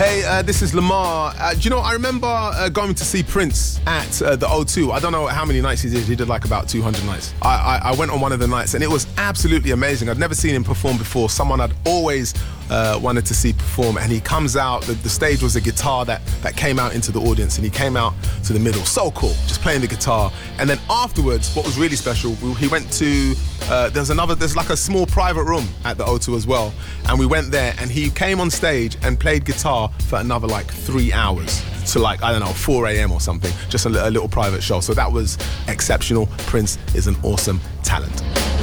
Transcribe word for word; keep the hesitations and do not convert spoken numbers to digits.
Hey, uh, this is Lamar. Uh, do you know, I remember uh, going to see Prince at uh, the O two. I don't know how many nights he did. He did like about two hundred nights. I, I, I went on one of the nights and it was absolutely amazing. I'd never seen him perform before. Someone I'd always uh, wanted to see perform. And he comes out, the, the stage was a guitar that, that came out into the audience, and he came out to the middle. So cool, just playing the guitar. And then afterwards, what was really special, he went to, uh, there's another, there's like a small private room at the O two as well. And we went there and he came on stage and played guitar for another like three hours to like, I don't know, four a.m. or something, just a, a little private show. So that was exceptional. Prince is an awesome talent.